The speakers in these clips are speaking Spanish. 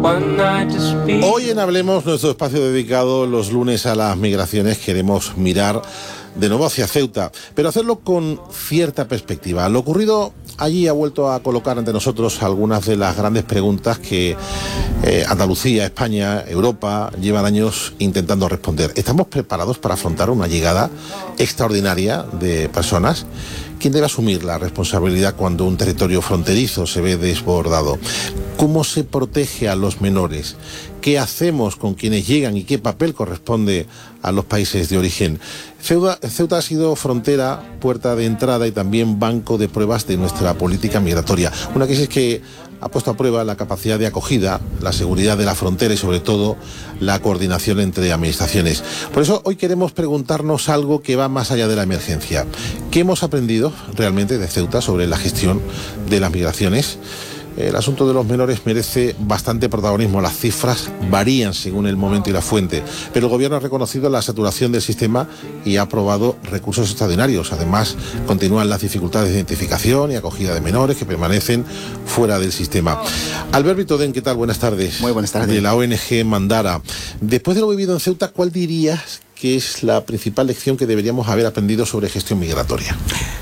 Hoy en Hablemos, nuestro espacio dedicado los lunes a las migraciones, queremos mirar de nuevo hacia Ceuta, pero hacerlo con cierta perspectiva. Lo ocurrido allí ha vuelto a colocar ante nosotros algunas de las grandes preguntas que Andalucía, España, Europa llevan años intentando responder. ¿Estamos preparados para afrontar una llegada extraordinaria de personas? ¿Quién debe asumir la responsabilidad cuando un territorio fronterizo se ve desbordado? ¿Cómo se protege a los menores? ¿Qué hacemos con quienes llegan y qué papel corresponde a los países de origen? Ceuta ha sido frontera, puerta de entrada y también banco de pruebas de nuestra política migratoria. Una crisis que ha puesto a prueba la capacidad de acogida, la seguridad de la frontera y sobre todo la coordinación entre administraciones. Por eso hoy queremos preguntarnos algo que va más allá de la emergencia. ¿Qué hemos aprendido realmente de Ceuta sobre la gestión de las migraciones? El asunto de los menores merece bastante protagonismo. Las cifras varían según el momento y la fuente, pero el gobierno ha reconocido la saturación del sistema y ha aprobado recursos extraordinarios. Además, continúan las dificultades de identificación y acogida de menores que permanecen fuera del sistema. Albert Vitoden, ¿qué tal? Buenas tardes. Muy buenas tardes. De la ONG Mandara. Después de lo vivido en Ceuta, ¿cuál dirías que es la principal lección que deberíamos haber aprendido sobre gestión migratoria?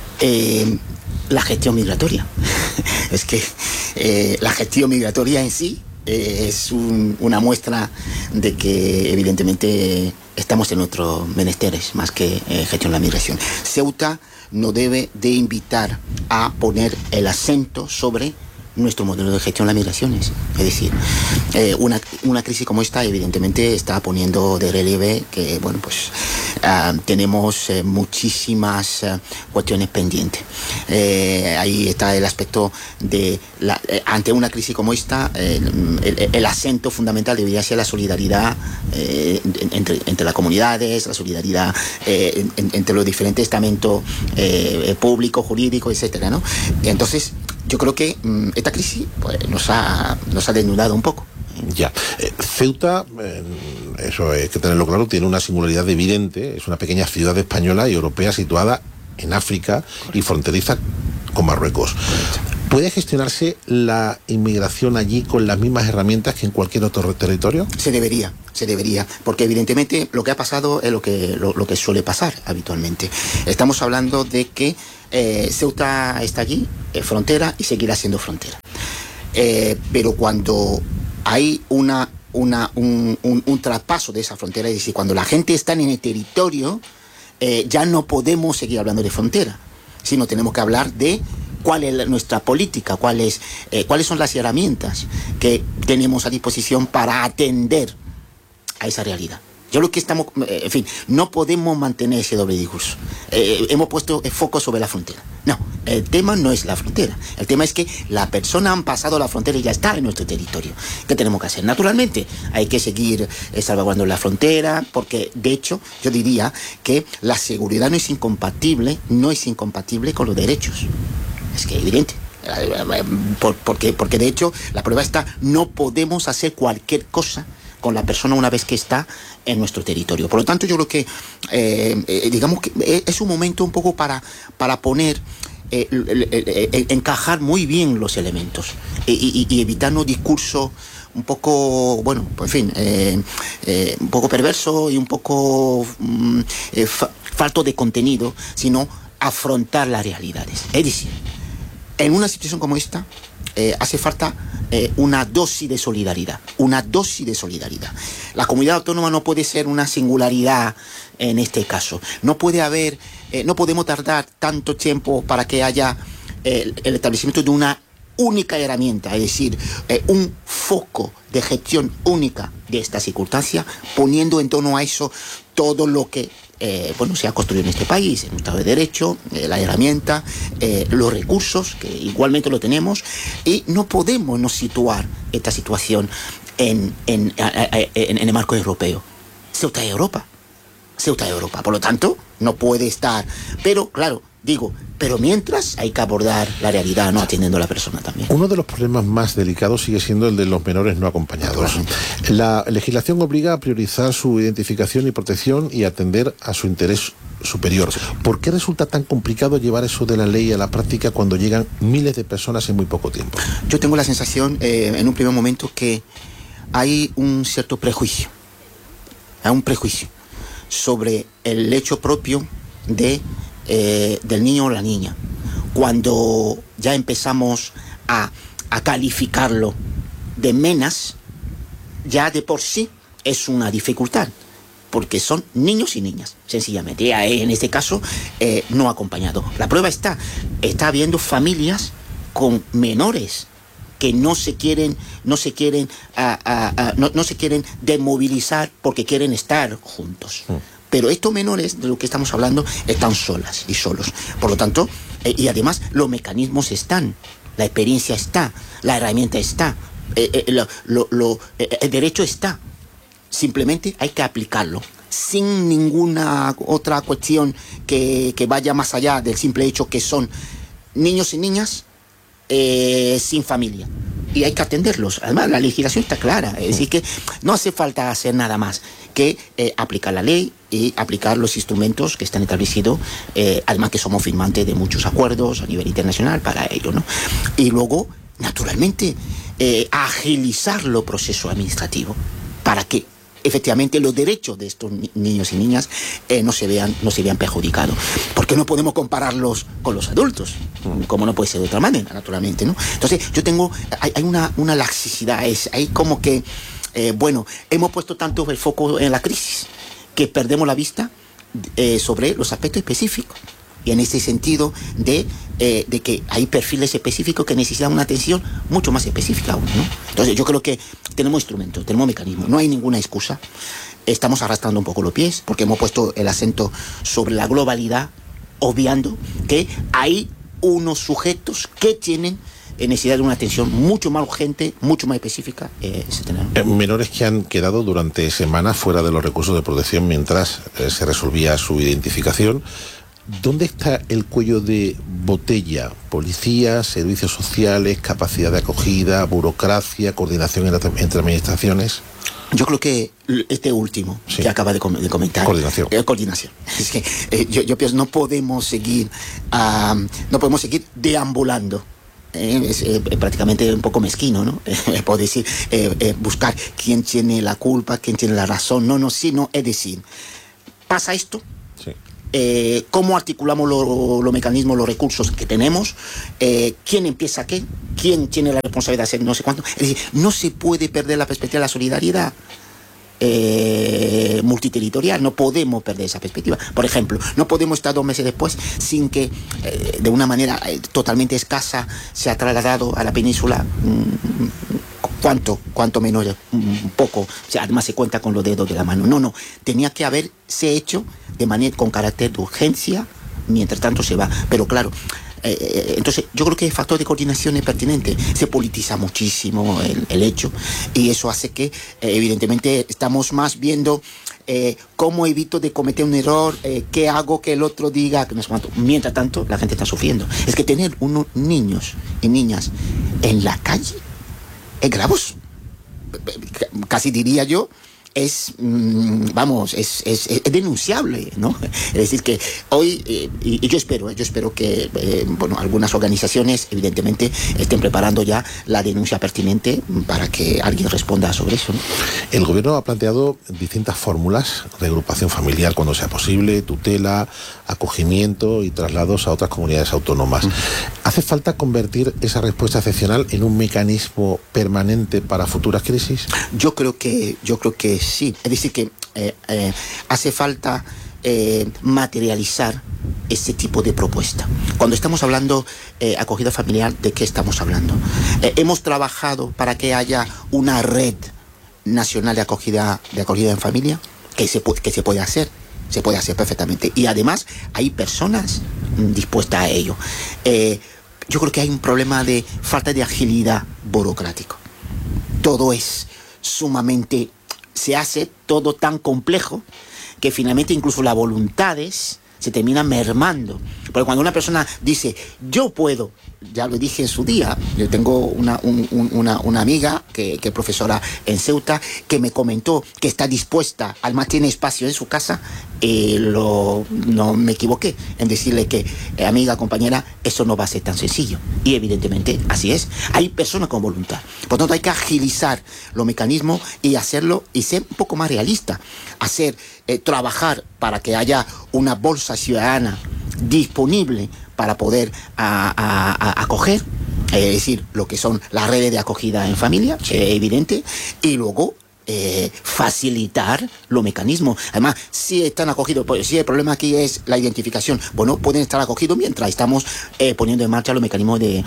La gestión migratoria. Es que la gestión migratoria en sí es una muestra de que evidentemente estamos en nuestros menesteres más que gestión de la migración. Ceuta nos debe de invitar a poner el acento sobre nuestro modelo de gestión de las migraciones. Es decir, una crisis como esta evidentemente está poniendo de relieve que, bueno, pues tenemos muchísimas cuestiones pendientes. Ahí está el aspecto de, ante una crisis como esta, el acento fundamental debería ser la solidaridad entre las comunidades, la solidaridad entre los diferentes estamentos públicos, jurídicos, etcétera, ¿no? Entonces, yo creo que esta crisis pues, nos ha desnudado un poco. Ya. Ceuta, eso hay que tenerlo claro, tiene una singularidad evidente. Es una pequeña ciudad española y europea situada en África y fronteriza con Marruecos. ¿Puede gestionarse la inmigración allí con las mismas herramientas que en cualquier otro territorio? Se debería, porque evidentemente lo que ha pasado es lo que suele pasar habitualmente. Estamos hablando de que Ceuta está allí, frontera, y seguirá siendo frontera. Pero cuando hay un traspaso de esa frontera, es decir, cuando la gente está en el territorio, ya no podemos seguir hablando de frontera, sino tenemos que hablar de cuál es nuestra política, cuáles son las herramientas que tenemos a disposición para atender a esa realidad. Yo creo que estamos, en fin, no podemos mantener ese doble discurso. Hemos puesto el foco sobre la frontera. No, el tema no es la frontera. El tema es que la persona han pasado la frontera y ya está en nuestro territorio. ¿Qué tenemos que hacer? Naturalmente, hay que seguir salvaguardando la frontera, porque, de hecho, yo diría que la seguridad no es incompatible con los derechos. Es que es evidente. Porque de hecho, la prueba está, no podemos hacer cualquier cosa con la persona una vez que está en nuestro territorio. Por lo tanto, yo creo que digamos que es un momento un poco para poner encajar muy bien los elementos y evitarnos discursos un poco, bueno, pues en fin, un poco perverso y un poco falto de contenido, sino afrontar las realidades. Es decir, en una situación como esta hace falta una dosis de solidaridad. La comunidad autónoma no puede ser una singularidad en este caso. No podemos tardar tanto tiempo para que haya el establecimiento de una única herramienta, es decir, un foco de gestión única de esta circunstancia, poniendo en torno a eso todo lo que se ha construido en este país, el Estado de Derecho, la herramienta, los recursos, que igualmente lo tenemos, y no podemos no situar esta situación en el marco europeo. Ceuta es Europa. Por lo tanto, no puede estar. Pero, claro, pero mientras hay que abordar la realidad, no atendiendo a la persona también. Uno de los problemas más delicados sigue siendo el de los menores no acompañados. La legislación obliga a priorizar su identificación y protección y atender a su interés superior. ¿Por qué resulta tan complicado llevar eso de la ley a la práctica cuando llegan miles de personas en muy poco tiempo? Yo tengo la sensación, en un primer momento, que hay un cierto prejuicio. Hay un prejuicio sobre el hecho propio del niño o la niña. Cuando ya empezamos a calificarlo de menas, ya de por sí es una dificultad, porque son niños y niñas, sencillamente. Y en este caso, no acompañado. La prueba está habiendo familias con menores que no se quieren desmovilizar porque quieren estar juntos. Pero estos menores de lo que estamos hablando están solas y solos. Por lo tanto, y además los mecanismos están, la experiencia está, la herramienta está, el derecho está. Simplemente hay que aplicarlo sin ninguna otra cuestión que vaya más allá del simple hecho que son niños y niñas sin familia. Y hay que atenderlos. Además, la legislación está clara. Es decir, que no hace falta hacer nada más que aplicar la ley y aplicar los instrumentos que están establecidos. Además que somos firmantes de muchos acuerdos a nivel internacional para ello, ¿no? Y luego, naturalmente, agilizar los procesos administrativos para que efectivamente los derechos de estos niños y niñas no se vean perjudicados, porque no podemos compararlos con los adultos, como no puede ser de otra manera, naturalmente, ¿no? Entonces hay una laxicidad, hay como que hemos puesto tanto el foco en la crisis que perdemos la vista sobre los aspectos específicos. Y en ese sentido de que hay perfiles específicos que necesitan una atención mucho más específica aún, ¿no? Entonces yo creo que tenemos instrumentos, tenemos mecanismos, no hay ninguna excusa. Estamos arrastrando un poco los pies porque hemos puesto el acento sobre la globalidad, obviando que hay unos sujetos que tienen necesidad de una atención mucho más urgente, mucho más específica. Menores que han quedado durante semanas fuera de los recursos de protección mientras se resolvía su identificación. ¿Dónde está el cuello de botella? Policía, servicios sociales, capacidad de acogida, burocracia, coordinación entre administraciones. Yo creo que este último que acaba de comentar. Coordinación. Coordinación. Es que yo pienso no podemos seguir deambulando. Es prácticamente un poco mezquino, ¿no? Puedo decir, buscar quién tiene la culpa, quién tiene la razón. No, es decir, pasa esto. Sí. Cómo articulamos los mecanismos, los recursos que tenemos, quién empieza qué, quién tiene la responsabilidad de hacer no sé cuánto. Es decir, no se puede perder la perspectiva de la solidaridad multiterritorial, no podemos perder esa perspectiva. Por ejemplo, no podemos estar 2 meses después sin que de una manera totalmente escasa se ha trasladado a la península cuánto menos, un poco, o sea, además se cuenta con los dedos de la mano. No, tenía que haberse hecho de manera con carácter de urgencia, mientras tanto se va. Pero claro, entonces yo creo que el factor de coordinación es pertinente. Se politiza muchísimo el hecho y eso hace que evidentemente estamos más viendo cómo evito de cometer un error, qué hago que el otro diga, que no sé cuánto. Mientras tanto la gente está sufriendo. Es que tener unos niños y niñas en la calle es gravoso. Casi diría yo, es denunciable, ¿no? Es decir, que hoy, y yo espero que algunas organizaciones evidentemente estén preparando ya la denuncia pertinente para que alguien responda sobre eso, ¿no? El gobierno ha planteado distintas fórmulas: reagrupación familiar cuando sea posible, tutela, acogimiento y traslados a otras comunidades autónomas. ¿Hace falta convertir esa respuesta excepcional en un mecanismo permanente para futuras crisis? Yo creo que sí. Es decir, que hace falta materializar ese tipo de propuesta. Cuando estamos hablando acogida familiar, ¿de qué estamos hablando? Hemos trabajado para que haya una red nacional de acogida en familia, que se puede hacer. Se puede hacer perfectamente. Y además hay personas dispuestas a ello. Yo creo que hay un problema de falta de agilidad burocrático. Todo es sumamente... Se hace todo tan complejo que finalmente incluso las voluntades se terminan mermando. Porque cuando una persona dice, yo puedo, ya lo dije en su día, yo tengo una amiga que es profesora en Ceuta, que me comentó que está dispuesta, además tiene espacio en su casa, no me equivoqué en decirle que, amiga, compañera, eso no va a ser tan sencillo. Y evidentemente así es. Hay personas con voluntad. Por lo tanto, hay que agilizar los mecanismos y hacerlo y ser un poco más realista. Trabajar para que haya una bolsa ciudadana disponible para poder acoger, es decir, lo que son las redes de acogida en familia, sí, evidente, y luego facilitar los mecanismos. Además, si están acogidos, pues si el problema aquí es la identificación, bueno, pueden estar acogidos mientras estamos poniendo en marcha los mecanismos de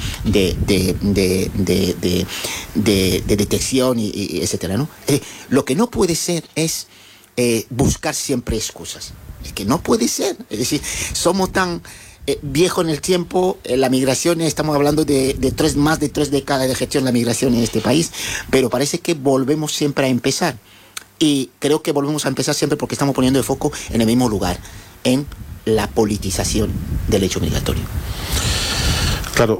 detección y etcétera, ¿no? Lo que no puede ser es buscar siempre excusas. Es que no puede ser. Es decir, somos tan viejos en el tiempo, la migración, estamos hablando de más de 3 décadas de gestión de la migración en este país, pero parece que volvemos siempre a empezar. Y creo que volvemos a empezar siempre porque estamos poniendo el foco en el mismo lugar, en la politización del hecho migratorio. Claro,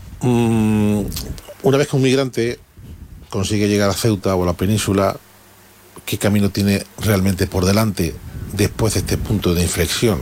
una vez que un migrante consigue llegar a Ceuta o a la península, ¿qué camino tiene realmente por delante después de este punto de inflexión?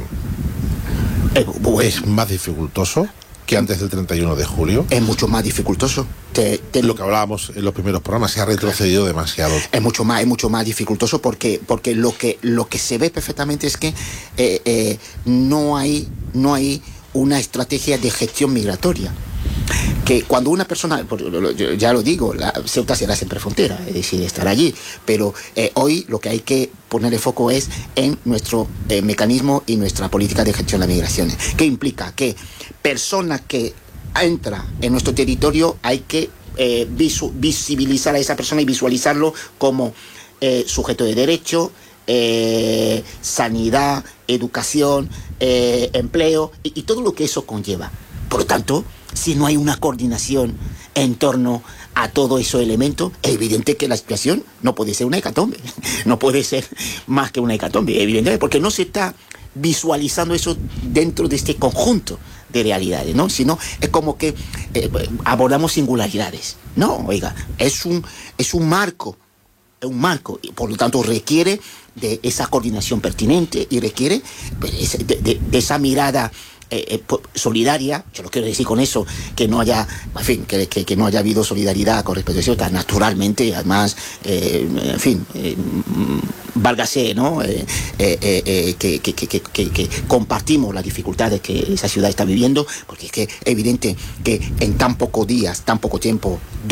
¿Es más dificultoso que antes del 31 de julio? Es mucho más dificultoso. Lo que hablábamos en los primeros programas, se ha retrocedido demasiado. Es mucho más dificultoso porque lo que se ve perfectamente es que no hay una estrategia de gestión migratoria. Que cuando una persona, ya lo digo, Ceuta será siempre frontera, es decir, estará allí, pero hoy lo que hay que poner el foco es en nuestro mecanismo y nuestra política de gestión de las migraciones, que implica que personas que entran en nuestro territorio hay que visibilizar a esa persona y visualizarlo como sujeto de derecho, sanidad, educación, empleo y todo lo que eso conlleva. Por lo tanto, si no hay una coordinación en torno a todos esos elementos, es evidente que la situación no puede ser una hecatombe. No puede ser más que una hecatombe, evidentemente, porque no se está visualizando eso dentro de este conjunto de realidades, ¿no? Sino es como que abordamos singularidades. No, oiga, es un marco, y por lo tanto requiere de esa coordinación pertinente y requiere de esa mirada solidaria. Yo no quiero decir con eso que no haya, en fin, que no haya habido solidaridad con respecto a eso, tan naturalmente, además, en fin, válgase, ¿no? Que compartimos las dificultades que esa ciudad está viviendo, porque es que es evidente que en tan pocos días, tan poco tiempo,